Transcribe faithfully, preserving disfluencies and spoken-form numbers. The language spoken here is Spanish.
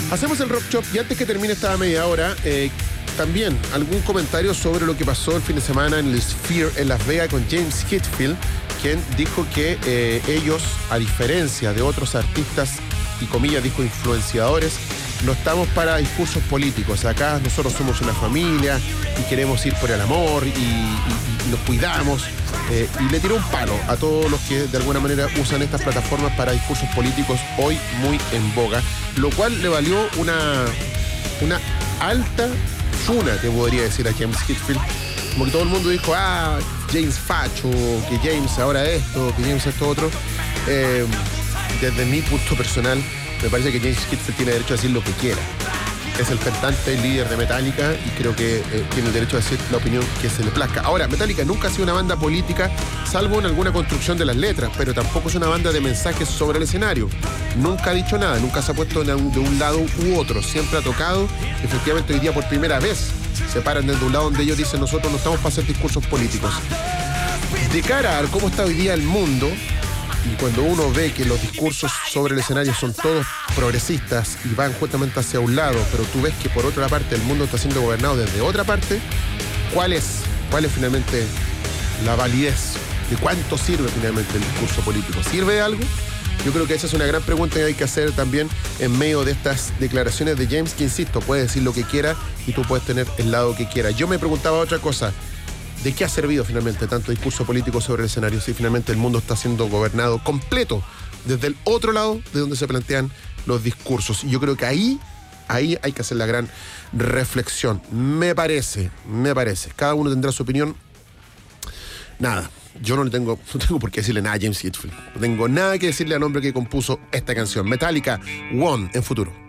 Hacemos el Rock Shop y antes que termine esta media hora, eh, también algún comentario sobre lo que pasó el fin de semana en el Sphere en Las Vegas con James Hetfield, quien dijo que eh, ellos, a diferencia de otros artistas y comillas dijo influenciadores, no estamos para discursos políticos. Acá nosotros somos una familia y queremos ir por el amor y, y, y nos cuidamos. Eh, y le tiró un palo a todos los que de alguna manera usan estas plataformas para discursos políticos hoy muy en boga, lo cual le valió una, una alta funa, te podría decir, a James Hetfield. Como que todo el mundo dijo, ah, James facho, que James ahora esto, que James esto otro. Eh, desde mi punto personal, me parece que James Hetfield tiene derecho a decir lo que quiera. Es el cantante y líder de Metallica y creo que eh, tiene el derecho a decir la opinión que se le plazca. Ahora, Metallica nunca ha sido una banda política, salvo en alguna construcción de las letras, pero tampoco es una banda de mensajes sobre el escenario. Nunca ha dicho nada, nunca se ha puesto de un, de un lado u otro. Siempre ha tocado. Efectivamente, hoy día por primera vez se paran desde un lado donde ellos dicen nosotros no estamos para hacer discursos políticos. De cara a cómo está hoy día el mundo, y cuando uno ve que los discursos sobre el escenario son todos progresistas y van justamente hacia un lado, pero tú ves que por otra parte el mundo está siendo gobernado desde otra parte, ¿cuál es, cuál es finalmente la validez? ¿De cuánto sirve finalmente el discurso político? ¿Sirve de algo? Yo creo que esa es una gran pregunta que hay que hacer también en medio de estas declaraciones de James, que insisto, puede decir lo que quiera y tú puedes tener el lado que quieras. Yo me preguntaba otra cosa. ¿De qué ha servido finalmente tanto discurso político sobre el escenario si finalmente el mundo está siendo gobernado completo desde el otro lado de donde se plantean los discursos? Y yo creo que ahí, ahí hay que hacer la gran reflexión. Me parece, me parece. Cada uno tendrá su opinión. Nada, yo no le tengo, no tengo por qué decirle nada a James Hetfield. No tengo nada que decirle al hombre que compuso esta canción. Metallica, One, en futuro.